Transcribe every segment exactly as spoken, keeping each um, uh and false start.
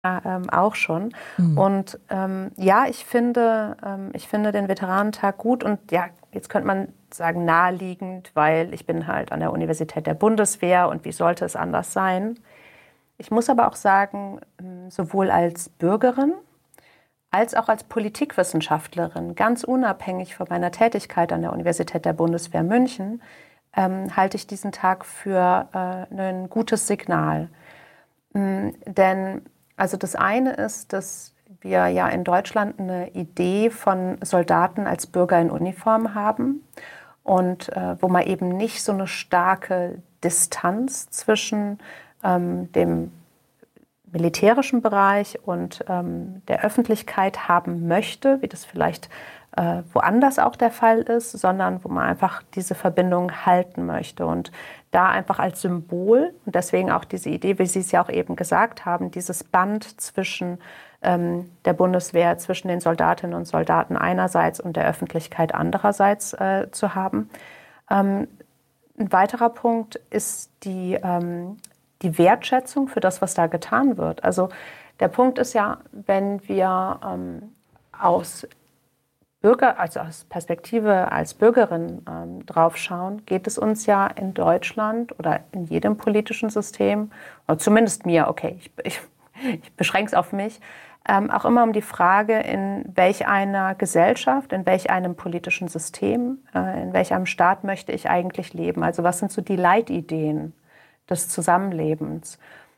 ähm, auch schon. Mhm. Und ähm, ja, ich finde, ähm, ich finde den Veteranentag gut und ja, jetzt könnte man sagen naheliegend, weil ich bin halt an der Universität der Bundeswehr und wie sollte es anders sein? Ich muss aber auch sagen, sowohl als Bürgerin als auch als Politikwissenschaftlerin, ganz unabhängig von meiner Tätigkeit an der Universität der Bundeswehr München, ähm, halte ich diesen Tag für äh, ein gutes Signal. Ähm, denn also das eine ist, dass wir ja in Deutschland eine Idee von Soldaten als Bürger in Uniform haben und äh, wo man eben nicht so eine starke Distanz zwischen ähm, dem militärischen Bereich und ähm, der Öffentlichkeit haben möchte, wie das vielleicht äh, woanders auch der Fall ist, sondern wo man einfach diese Verbindung halten möchte. Und da einfach als Symbol und deswegen auch diese Idee, wie Sie es ja auch eben gesagt haben, dieses Band zwischen ähm, der Bundeswehr, zwischen den Soldatinnen und Soldaten einerseits und der Öffentlichkeit andererseits äh, zu haben. Ähm, ein weiterer Punkt ist die ähm, die Wertschätzung für das, was da getan wird. Also der Punkt ist ja, wenn wir ähm, aus Bürger, also aus Perspektive als Bürgerin ähm, drauf schauen, geht es uns ja in Deutschland oder in jedem politischen System, oder zumindest mir, okay, ich, ich, ich beschränke es auf mich, ähm, auch immer um die Frage, in welch einer Gesellschaft, in welch einem politischen System, äh, in welchem Staat möchte ich eigentlich leben? Also was sind so die Leitideen des Zusammenlebens?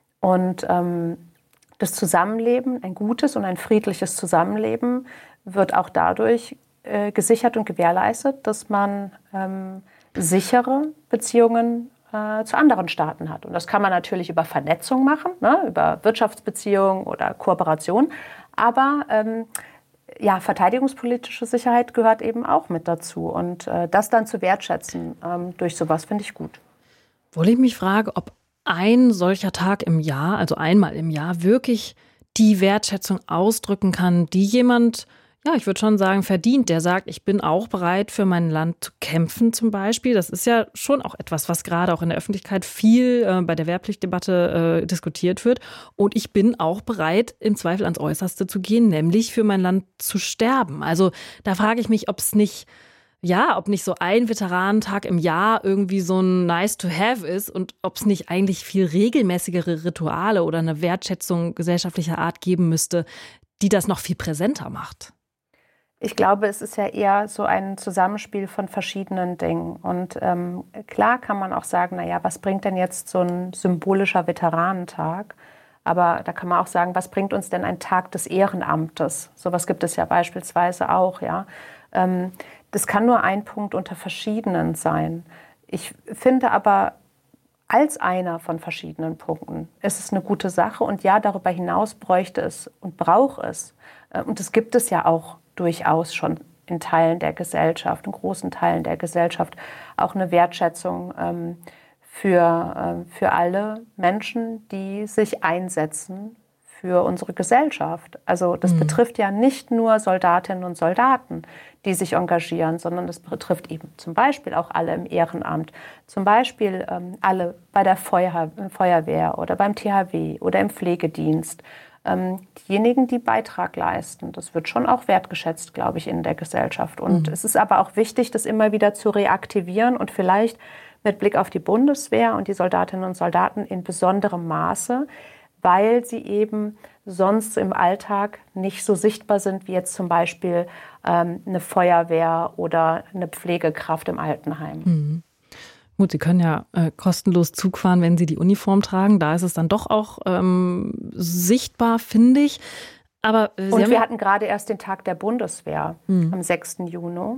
Und ähm, das Zusammenleben, ein gutes und ein friedliches Zusammenleben, wird auch dadurch äh, gesichert und gewährleistet, dass man ähm, sichere Beziehungen äh, zu anderen Staaten hat. Und das kann man natürlich über Vernetzung machen, ne, über Wirtschaftsbeziehungen oder Kooperation. Aber ähm, ja, verteidigungspolitische Sicherheit gehört eben auch mit dazu. Und äh, das dann zu wertschätzen ähm, durch sowas finde ich gut. Wo ich mich frage, ob ein solcher Tag im Jahr, also einmal im Jahr, wirklich die Wertschätzung ausdrücken kann, die jemand, ja, ich würde schon sagen, verdient, der sagt, ich bin auch bereit, für mein Land zu kämpfen zum Beispiel. Das ist ja schon auch etwas, was gerade auch in der Öffentlichkeit viel äh, bei der Wehrpflichtdebatte äh, diskutiert wird. Und ich bin auch bereit, im Zweifel ans Äußerste zu gehen, nämlich für mein Land zu sterben. Also da frage ich mich, ob es nicht Ja, ob nicht so ein Veteranentag im Jahr irgendwie so ein nice to have ist und ob es nicht eigentlich viel regelmäßigere Rituale oder eine Wertschätzung gesellschaftlicher Art geben müsste, die das noch viel präsenter macht. Ich glaube, es ist ja eher so ein Zusammenspiel von verschiedenen Dingen. Und ähm, klar kann man auch sagen, naja, was bringt denn jetzt so ein symbolischer Veteranentag? Aber da kann man auch sagen, was bringt uns denn ein Tag des Ehrenamtes? Sowas gibt es ja beispielsweise auch, ja. Ähm, Das kann nur ein Punkt unter verschiedenen sein. Ich finde aber, als einer von verschiedenen Punkten ist es eine gute Sache. Und ja, darüber hinaus bräuchte es und braucht es. Und das gibt es ja auch durchaus schon in Teilen der Gesellschaft, in großen Teilen der Gesellschaft, auch eine Wertschätzung ähm, für, äh, für alle Menschen, die sich einsetzen für unsere Gesellschaft. Also das mhm. betrifft ja nicht nur Soldatinnen und Soldaten, die sich engagieren, sondern das betrifft eben zum Beispiel auch alle im Ehrenamt, zum Beispiel ähm, alle bei der Feuer, Feuerwehr oder beim T H W oder im Pflegedienst. Ähm, diejenigen, die Beitrag leisten, das wird schon auch wertgeschätzt, glaube ich, in der Gesellschaft. Und mhm. es ist aber auch wichtig, das immer wieder zu reaktivieren und vielleicht mit Blick auf die Bundeswehr und die Soldatinnen und Soldaten in besonderem Maße, weil sie eben sonst im Alltag nicht so sichtbar sind, wie jetzt zum Beispiel ähm, eine Feuerwehr oder eine Pflegekraft im Altenheim. Mhm. Gut, Sie können ja äh, kostenlos Zug fahren, wenn Sie die Uniform tragen. Da ist es dann doch auch ähm, sichtbar, finde ich. Aber, äh, Und wir hatten gerade erst den Tag der Bundeswehr mhm. am sechsten Juni.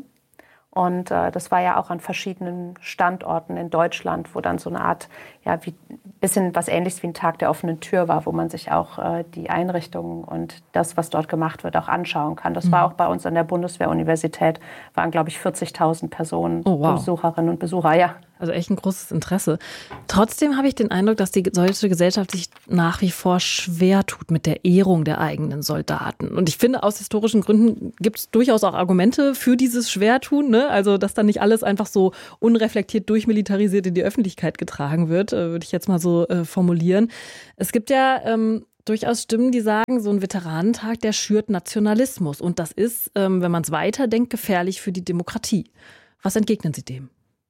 Und äh, das war ja auch an verschiedenen Standorten in Deutschland, wo dann so eine Art, ja, wie bisschen was Ähnliches wie ein Tag der offenen Tür war, wo man sich auch äh, die Einrichtungen und das, was dort gemacht wird, auch anschauen kann. Das mhm. war auch bei uns an der Bundeswehr-Universität, waren, glaube ich, vierzigtausend Personen, oh, wow. Besucherinnen und Besucher, ja. Also echt ein großes Interesse. Trotzdem habe ich den Eindruck, dass die deutsche Gesellschaft sich nach wie vor schwer tut mit der Ehrung der eigenen Soldaten. Und ich finde, aus historischen Gründen gibt es durchaus auch Argumente für dieses Schwertun, ne? Also, dass dann nicht alles einfach so unreflektiert durchmilitarisiert in die Öffentlichkeit getragen wird, äh, würde ich jetzt mal so äh, formulieren. Es gibt ja ähm, durchaus Stimmen, die sagen, so ein Veteranentag, der schürt Nationalismus. Und das ist, ähm, wenn man es weiterdenkt, gefährlich für die Demokratie. Was entgegnen Sie dem?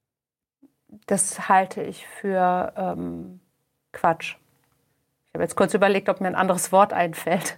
Das halte ich für ähm, Quatsch. Ich habe jetzt kurz überlegt, ob mir ein anderes Wort einfällt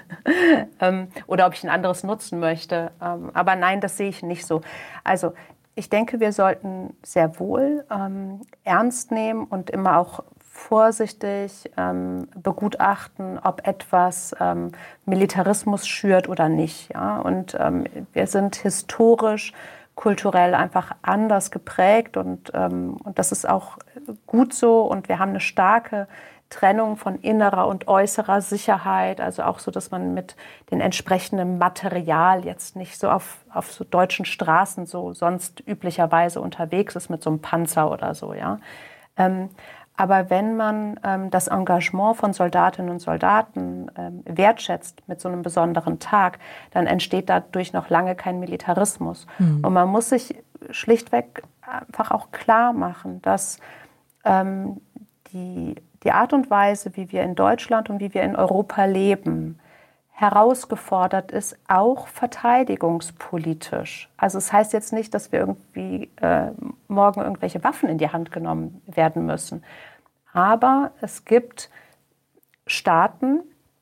ähm, oder ob ich ein anderes nutzen möchte. Ähm, aber nein, das sehe ich nicht so. Also ich denke, wir sollten sehr wohl ähm, ernst nehmen und immer auch vorsichtig ähm, begutachten, ob etwas ähm, Militarismus schürt oder nicht. Ja? Und ähm, wir sind historisch, kulturell einfach anders geprägt und, ähm, und das ist auch gut so. Und wir haben eine starke Trennung von innerer und äußerer Sicherheit, also auch so, dass man mit den entsprechenden Material jetzt nicht so auf, auf so deutschen Straßen so sonst üblicherweise unterwegs ist mit so einem Panzer oder so, ja. Ähm, aber wenn man ähm, das Engagement von Soldatinnen und Soldaten ähm, wertschätzt mit so einem besonderen Tag, dann entsteht dadurch noch lange kein Militarismus. Mhm. Und man muss sich schlichtweg einfach auch klar machen, dass ähm, die Die Art und Weise, wie wir in Deutschland und wie wir in Europa leben, herausgefordert ist, auch verteidigungspolitisch. Also es heißt jetzt nicht, dass wir irgendwie äh, morgen irgendwelche Waffen in die Hand genommen werden müssen. Aber es gibt Staaten,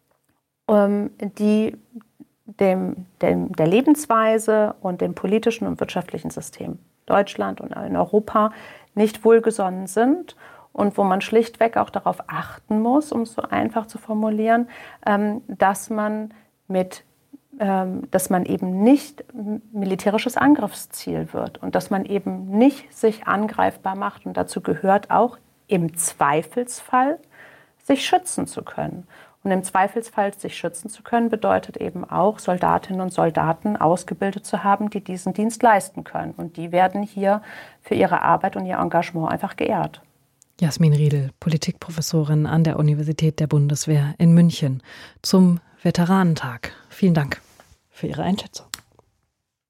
ähm, die dem, dem, der Lebensweise und dem politischen und wirtschaftlichen System Deutschland und in Europa nicht wohlgesonnen sind. Und wo man schlichtweg auch darauf achten muss, um es so einfach zu formulieren, ähm, dass man mit, ähm, dass man eben nicht militärisches Angriffsziel wird und dass man eben nicht sich angreifbar macht. Und dazu gehört auch im Zweifelsfall, sich schützen zu können. Und im Zweifelsfall sich schützen zu können, bedeutet eben auch, Soldatinnen und Soldaten ausgebildet zu haben, die diesen Dienst leisten können. Und die werden hier für ihre Arbeit und ihr Engagement einfach geehrt. Jasmin Riedel, Politikprofessorin an der Universität der Bundeswehr in München zum Veteranentag. Vielen Dank für Ihre Einschätzung.